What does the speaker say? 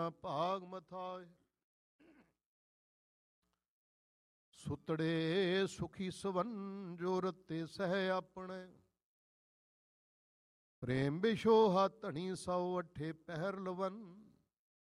ਭਾਗ ਮਥਾਏ। ਸੁਤੜੇ ਸੁਖੀ ਸਵਨ ਜੋ ਰਤੇ ਸਹਿ ਆਪਣੇ। ਪ੍ਰੇਮ ਬਿਸ਼ੋਹਾ ਧਣੀ ਸੌ ਅੱਠੇ ਪਹਿਰ ਲਵਨ।